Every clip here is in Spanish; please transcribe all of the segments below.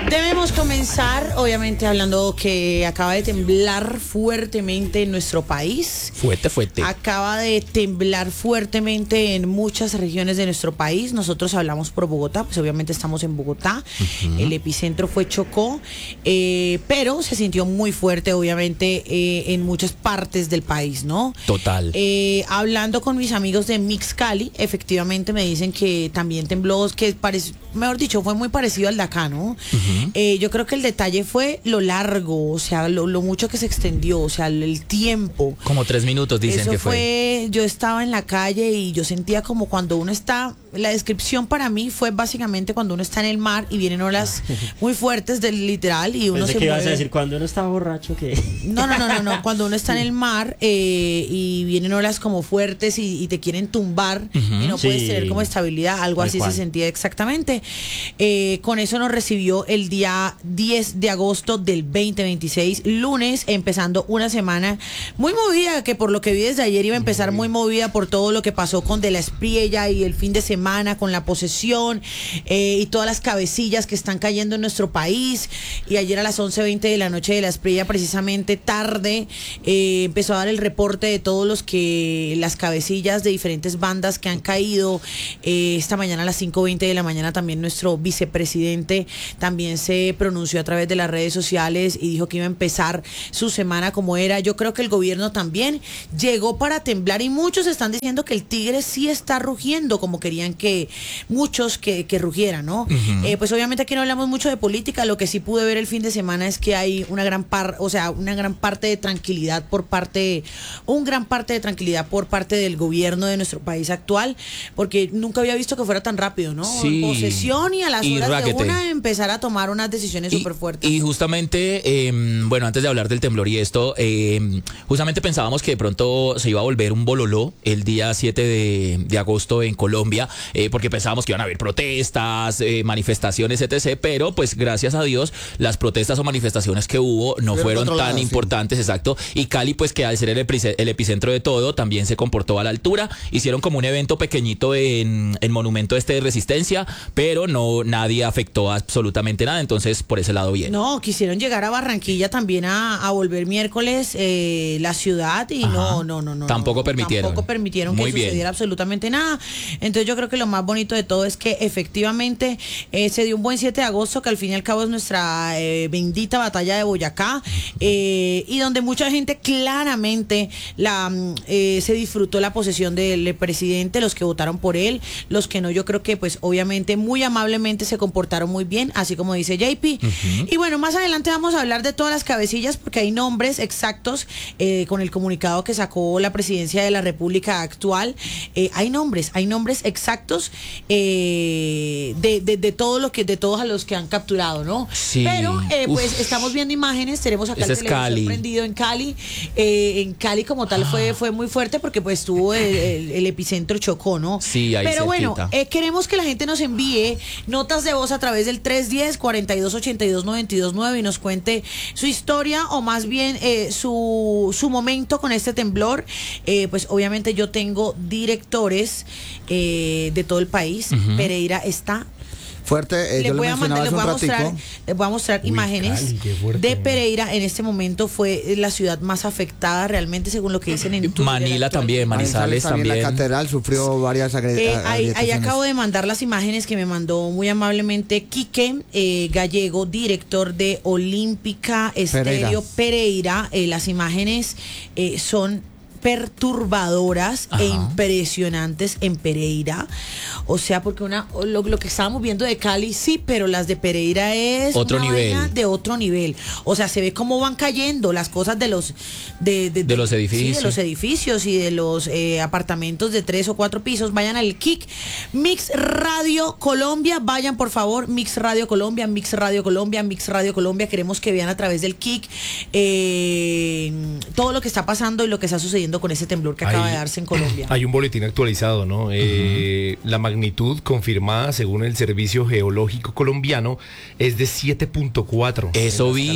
Debemos comenzar, obviamente, hablando que acaba de temblar fuertemente en nuestro país. Fuerte. Acaba de temblar fuertemente en muchas regiones de nuestro país. Nosotros hablamos por Bogotá, pues obviamente estamos en Bogotá. El epicentro fue Chocó, pero se sintió muy fuerte, obviamente, en muchas partes del país, ¿no? Total. Hablando con mis amigos de Mix Cali, efectivamente me dicen que también tembló, que mejor dicho, fue muy parecido al de acá, ¿no? Yo creo que el detalle fue lo largo, o sea, lo mucho que se extendió, o sea, el tiempo. Como 3 minutos dicen Eso que fue. Yo estaba en la calle y yo sentía como cuando uno está, la descripción para mí fue básicamente cuando uno está en el mar y vienen olas muy fuertes del literal y uno Pensé se que mueve. ibas a decir cuando uno está borracho que No, cuando uno está en el mar y vienen olas como fuertes y te quieren tumbar y no puedes Sí. tener como estabilidad, algo Tal así cual. se sentía exactamente. Con eso nos recibió el día 10 de agosto del 2026, lunes, empezando una semana muy movida, que por lo que vi desde ayer iba a empezar muy movida por todo lo que pasó con De la Espriella y el fin de semana con la posesión y todas las cabecillas que están cayendo en nuestro país. Y ayer a las 11:20 de la noche De la Espriella, precisamente tarde, empezó a dar el reporte de todos las cabecillas de diferentes bandas que han caído. Esta mañana a las 5:20 de la mañana también nuestro vicepresidente también se pronunció a través de las redes sociales y dijo que iba a empezar su semana como era. Yo creo que el gobierno también llegó para temblar y muchos están diciendo que el tigre sí está rugiendo como querían que muchos que rugieran, ¿no? Pues obviamente aquí no hablamos mucho de política. Lo que sí pude ver el fin de semana es que hay una gran parte de tranquilidad por parte del gobierno de nuestro país actual, porque nunca había visto que fuera tan rápido, ¿no? Sí. Posesión y a las Y horas raquete. de una empezar a tomar unas decisiones súper fuertes. Y justamente, bueno, antes de hablar del temblor y esto, justamente pensábamos que de pronto se iba a volver un bololó el día 7 de agosto en Colombia, porque pensábamos que iban a haber protestas, manifestaciones, etc. Pero pues gracias a Dios las protestas o manifestaciones que hubo no fueron tan importantes, exacto. Y Cali, pues que al ser el epicentro de todo, también se comportó a la altura. Hicieron como un evento pequeñito en el monumento de Resistencia, pero nadie afectó absolutamente nada, entonces por ese lado bien. No, quisieron llegar a Barranquilla también a volver miércoles la ciudad y Ajá. no. Tampoco permitieron. Tampoco permitieron Muy que bien. sucediera absolutamente nada. Entonces yo creo que lo más bonito de todo es que efectivamente se dio un buen 7 de agosto, que al fin y al cabo es nuestra bendita batalla de Boyacá, y donde mucha gente claramente se disfrutó la posesión del presidente, los que votaron por él, los que no, yo creo que pues obviamente muy amablemente se comportaron muy bien, así como dice JP. Y bueno, más adelante vamos a hablar de todas las cabecillas porque hay nombres exactos con el comunicado que sacó la presidencia de la República actual. Hay nombres exactos de todos a los que han capturado, ¿no? Sí. Pero pues estamos viendo imágenes, tenemos acá el Ese es televisor Cali. prendido en Cali. En Cali como tal fue muy fuerte porque pues tuvo el epicentro Chocó, ¿no? Sí, ahí Pero bueno, cerquita. queremos que la gente nos envíe notas de voz a través del 310-4282-929 y nos cuente su historia o más bien su momento con este temblor. Pues obviamente yo tengo directores de todo el país. Pereira está Fuerte, yo le mencionaba hace un ratico. les voy a mostrar imágenes Cali, qué fuerte, de Pereira. En este momento fue la ciudad más afectada realmente según lo que dicen en Twitter. Manila actual. también, Manizales también. La catedral sufrió varias Ahí acabo de mandar las imágenes que me mandó muy amablemente Quique Gallego, director de Olímpica Estéreo Pereira. Las imágenes son perturbadoras Ajá. e impresionantes en Pereira. O sea, porque lo que estábamos viendo de Cali, sí, pero las de Pereira es Otro una nivel. vaina de otro nivel. O sea, se ve cómo van cayendo las cosas de los los edificios. Sí, de los edificios y de los apartamentos de 3 o 4 pisos. Vayan al KIC Mix Radio Colombia, vayan por favor, Mix Radio Colombia, Mix Radio Colombia, Mix Radio Colombia. Queremos que vean a través del KIC todo lo que está pasando y lo que está sucediendo sucediendo con ese temblor que acaba de darse en Colombia. Hay un boletín actualizado, ¿no? La magnitud confirmada según el Servicio Geológico Colombiano es de 7.4. Eso vi,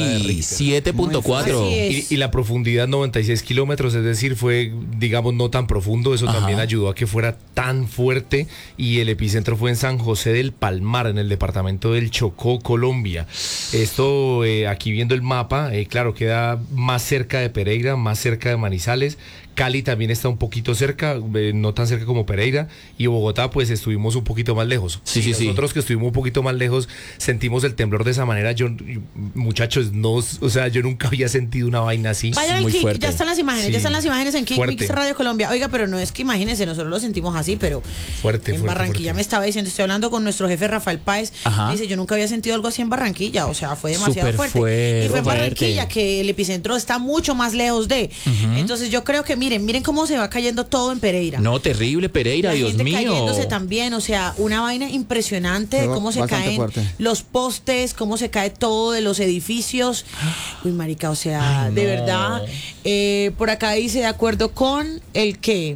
7.4. Y la profundidad 96 kilómetros, es decir, fue, digamos, no tan profundo. Eso también ayudó a que fuera tan fuerte. Y el epicentro fue en San José del Palmar, en el departamento del Chocó, Colombia. Esto, aquí viendo el mapa, claro, queda más cerca de Pereira, más cerca de Manizales. Cali también está un poquito cerca, no tan cerca como Pereira, y Bogotá pues estuvimos un poquito más lejos. Nosotros que estuvimos un poquito más lejos sentimos el temblor de esa manera. Muchachos, yo nunca había sentido una vaina así. Vayan muy Kik, fuerte. ya están las imágenes en Kik Fuerte. Mix Radio Colombia. Oiga, pero no es que imagínense, nosotros lo sentimos así, pero Fuerte, en Barranquilla me estaba diciendo, estoy hablando con nuestro jefe Rafael Páez, dice, yo nunca había sentido algo así en Barranquilla, o sea, fue demasiado Súper fuerte. Y fue en fuerte. Barranquilla, que el epicentro está mucho más lejos de. Entonces yo creo que miren cómo se va cayendo todo en Pereira. No, terrible Pereira, La Dios gente mío. cayéndose también, o sea, una vaina impresionante de cómo se Bastante caen fuerte. los postes, cómo se cae todo de los edificios. Uy, marica, o sea, Ay, de no. verdad. Por acá dice, de acuerdo con el qué.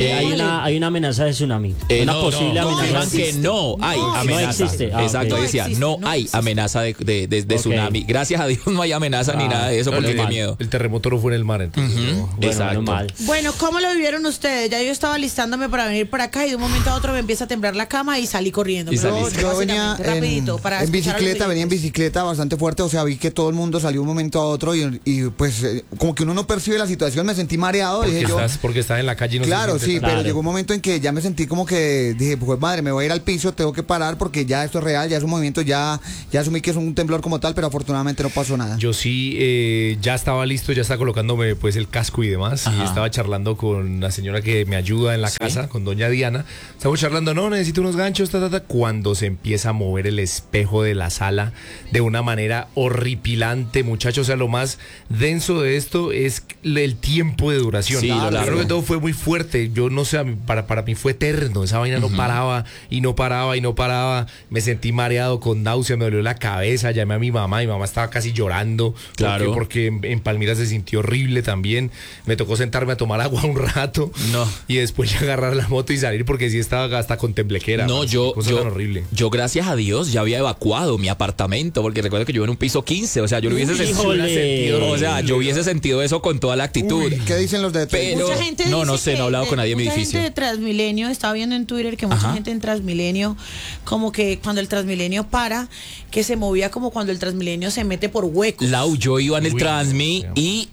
Hay una amenaza de tsunami. Una posible no, amenaza. Dijeron que no hay No amenaza. existe. Exacto, ok. decía, no No hay existe. amenaza de tsunami. Gracias a Dios no hay amenaza ni nada de eso, porque qué miedo. El terremoto no fue en el mar, entonces. Bueno, Exacto. menos mal. Bueno, ¿cómo lo vivieron ustedes? Ya yo estaba listándome para venir para acá y de un momento a otro me empieza a temblar la cama y salí corriendo. Y Pero saliste. Yo venía básicamente, rapidito, para en escuchar a los bicicleta, venía en oyentes. bicicleta bastante fuerte, o sea, vi que todo el mundo salió un momento a otro y pues como que uno no percibe la situación, me sentí mareado, dije yo. Porque estás en la calle y no se Claro, siente sí, tan- pero Claro. llegó un momento en que ya me sentí como que dije, pues madre, me voy a ir al piso, tengo que parar porque ya esto es real, ya es un movimiento, ya asumí que es un temblor como tal, pero afortunadamente no pasó nada. Yo sí, ya estaba listo, ya estaba colocándome pues el casco y demás. Y estaba charlando con la señora que me ayuda en la casa, con doña Diana. Estamos charlando, no, necesito unos ganchos, cuando se empieza a mover el espejo de la sala de una manera horripilante, muchachos. O sea, lo más denso de esto es el tiempo de duración. Sí, lo largo. Creo que todo fue muy fuerte. Yo no sé, para mí fue eterno. Esa vaina no paraba y no paraba y no paraba. Me sentí mareado con náusea, me dolió la cabeza. Llamé a mi mamá estaba casi llorando. Claro. Porque en Palmira se sintió horrible también. Me tocó sentarme a tomar agua un rato. No. Y después ya agarrar la moto y salir porque sí estaba hasta con temblequera. No, yo, Cosa tan horrible. yo gracias a Dios ya había evacuado mi apartamento, porque recuerdo que yo en un piso 15, o sea, yo lo hubiese Híjole. o sea, yo hubiese sentido eso con toda la actitud. Uy, ¿qué dicen los de Pero- Mucha gente no, dice no sé, no he hablado que con nadie en mi mucha edificio. gente de Transmilenio, estaba viendo en Twitter que mucha gente en Transmilenio, como que cuando el Transmilenio para, que se movía como cuando el Transmilenio se mete por huecos. Lau, yo iba en el Uy, Transmi y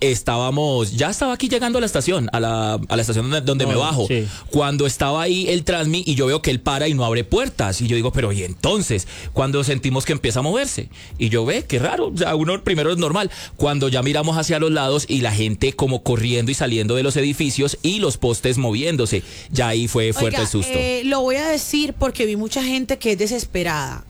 ya estaba aquí llegando a la estación, a la estación donde me bajo. Sí. Cuando estaba ahí el Transmi y yo veo que él para y no abre puertas. Y yo digo, pero ¿y entonces? Cuando sentimos que empieza a moverse. Y yo ve, qué raro. O sea, uno primero es normal. Cuando ya miramos hacia los lados y la gente como corriendo y saliendo de los edificios y los postes moviéndose. Ya ahí fue fuerte Oiga, el susto. Lo voy a decir porque vi mucha gente que es desesperada.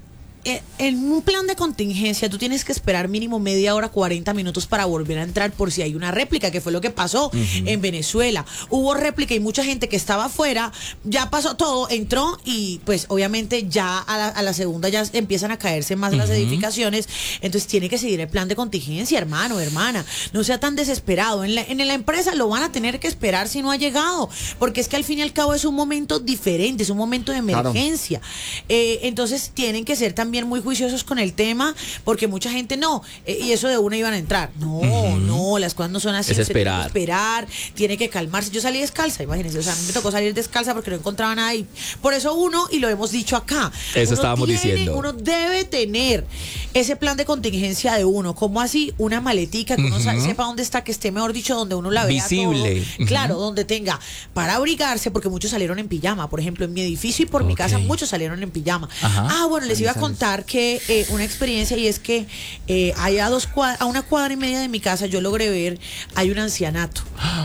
En un plan de contingencia tú tienes que esperar mínimo media hora, 40 minutos para volver a entrar por si hay una réplica, que fue lo que pasó en Venezuela. Hubo réplica y mucha gente que estaba afuera, ya pasó todo, entró y pues obviamente ya a la segunda ya empiezan a caerse más las edificaciones, entonces tiene que seguir el plan de contingencia, hermano, hermana, no sea tan desesperado. En la empresa lo van a tener que esperar si no ha llegado, porque es que al fin y al cabo es un momento diferente, es un momento de Claro. emergencia. Entonces tienen que ser también muy juiciosos con el tema, porque mucha gente y eso de una iban a entrar. No, las cosas no son así. Es Usted tiene que esperar. esperar, tiene que calmarse. Yo salí descalza, imagínense, o sea, a mí me tocó salir descalza porque no encontraba nada y por eso y lo hemos dicho acá, Eso estábamos diciendo. uno debe tener ese plan de contingencia de uno, como así, una maletica que uno sepa dónde está, que esté, mejor dicho, donde uno la vea Visible. todo. Claro, donde tenga para abrigarse, porque muchos salieron en pijama, por ejemplo, en mi edificio y por mi casa muchos salieron en pijama. Bueno, les iba a contar que una experiencia, y es que hay a una cuadra y media de mi casa yo logré ver, hay un ancianato.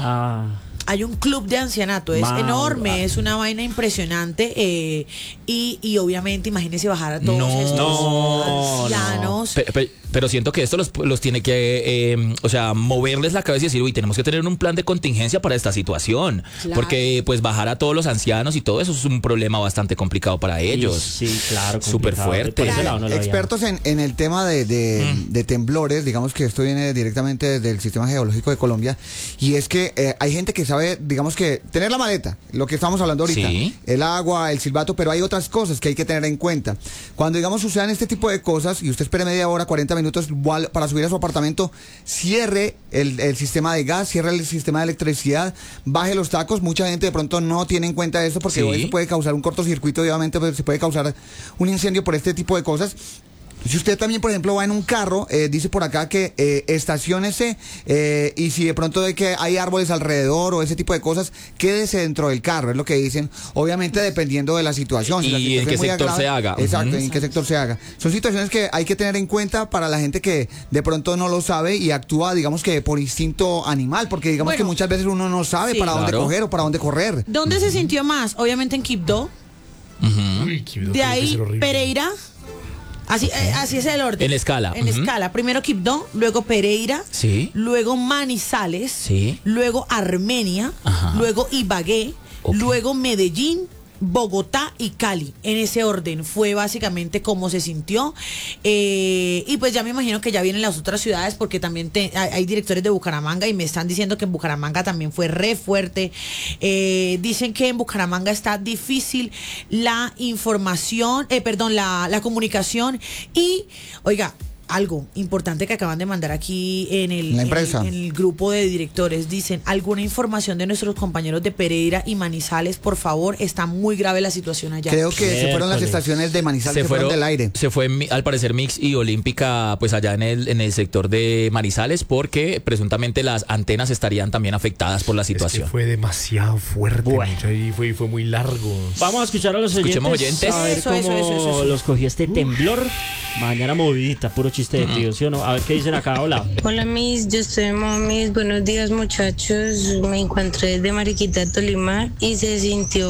Hay un club de ancianato, es enorme, es una vaina impresionante y obviamente imagínense bajar a todos estos ancianos menos. Pero siento que esto los tiene que, o sea, moverles la cabeza y decir, uy, tenemos que tener un plan de contingencia para esta situación. Claro. Porque pues bajar a todos los ancianos y todo eso es un problema bastante complicado para ellos. Sí, claro. Súper fuerte. Por ese lado no lo veía. Expertos en el tema de temblores, digamos que esto viene directamente del Sistema Geológico de Colombia, y es que hay gente que sabe, digamos que tener la maleta, lo que estamos hablando ahorita, Sí. el agua, el silbato, pero hay otras cosas que hay que tener en cuenta. Cuando, digamos, sucedan este tipo de cosas y usted espere media hora, 40 minutos igual para subir a su apartamento, cierre el sistema de gas, cierre el sistema de electricidad, baje los tacos. Mucha gente de pronto no tiene en cuenta eso porque Sí. hoy se puede causar un cortocircuito, obviamente pues, se puede causar un incendio por este tipo de cosas. Si usted también, por ejemplo, va en un carro, dice por acá que estaciónese, y si de pronto ve que hay árboles alrededor o ese tipo de cosas, quédese dentro del carro, es lo que dicen, obviamente dependiendo de la situación. Si la Y situación en qué es muy sector agrave, se haga. Exacto, Ujú. en qué sector se haga. Son situaciones que hay que tener en cuenta para la gente que de pronto no lo sabe y actúa, digamos que por instinto animal, porque digamos que Bueno, muchas veces uno no sabe sí. para dónde Claro. coger o para dónde correr. ¿Dónde se sintió más? Obviamente en Quibdó. Uy, qué tiene De que ahí ser horrible. Pereira. Así es el orden. En escala. En Ujú. escala. Primero Quibdó, luego Pereira, Sí. luego Manizales, Sí. luego Armenia, Ajá. luego Ibagué, Ok. luego Medellín, Bogotá y Cali. En ese orden fue básicamente como se sintió. Y pues ya me imagino que ya vienen las otras ciudades porque también hay directores de Bucaramanga y me están diciendo que en Bucaramanga también fue re fuerte. Dicen que en Bucaramanga está difícil la información, la comunicación y, oiga, algo importante que acaban de mandar aquí en La empresa. en el grupo de directores. Dicen, alguna información de nuestros compañeros de Pereira y Manizales, por favor, está muy grave la situación allá. Creo que se fueron las Miércoles. estaciones de Manizales, se fueron del aire. Se fue al parecer Mix y Olímpica pues allá en el sector de Manizales porque presuntamente las antenas estarían también afectadas por la Es que situación. fue demasiado fuerte, Bueno. mucho, y fue muy largo. Vamos a escuchar a los Escuchemos oyentes. oyentes. A ver Eso, cómo eso. los cogió este temblor. Mañana movidita, puro chiste de tío, ¿sí o no? A ver qué dicen acá, hola. Hola mis, yo soy Momis, buenos días muchachos, me encontré de Mariquita, Tolima y se sintió